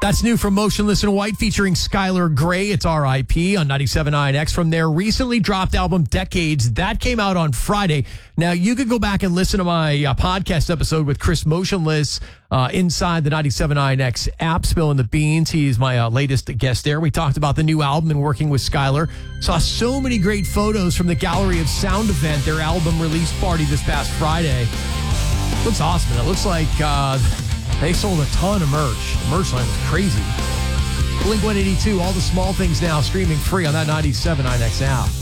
That's new from Motionless in White featuring Skylar Grey. It's R.I.P. on 97.9 X from their recently dropped album Decades. That came out on Friday. Now, you could go back and listen to my podcast episode with Chris Motionless inside the 97.9 X app, Spilling the Beans. He's my latest guest there. We talked about the new album and working with Skylar. Saw so many great photos from the Gallery of Sound event, their album release party this past Friday. Looks awesome. It looks like they sold a ton of merch. The merch line was crazy. Blink-182, all the small things now streaming free on that 97.9 X app.